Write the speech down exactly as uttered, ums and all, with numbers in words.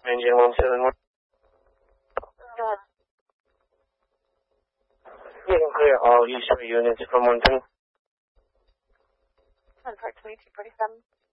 Engine one seven one. Go ahead. You can clear all Eastway units from one ten. On part twenty-two forty-seven.